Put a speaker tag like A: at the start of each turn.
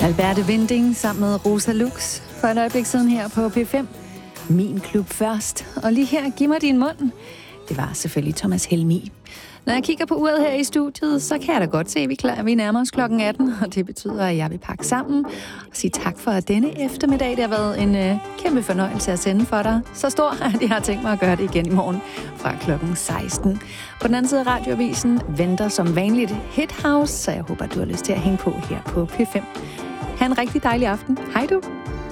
A: Alberte Winding sammen med Rosa Lux for et øjeblik siden her på P5. Min klub først. Og lige her, giv mig din mund. Det var selvfølgelig Thomas Helmig. Når jeg kigger på uret her i studiet, så kan jeg da godt se, at vi nærmer os klokken 18. Og det betyder, at jeg vil pakke sammen og sige tak for denne eftermiddag. Det har været en kæmpe fornøjelse at sende for dig. Så stor, at jeg har tænkt mig at gøre det igen i morgen fra klokken 16. På den anden side af radioavisen venter som vanligt Hit House, så jeg håber, du har lyst til at hænge på her på P5. Ha' en rigtig dejlig aften. Hej du!